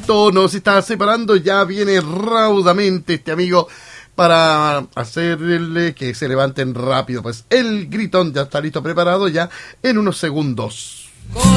Listo, nos está separando, ya viene raudamente este amigo para hacerle que se levanten rápido. Pues el gritón ya está listo, preparado ya en unos segundos.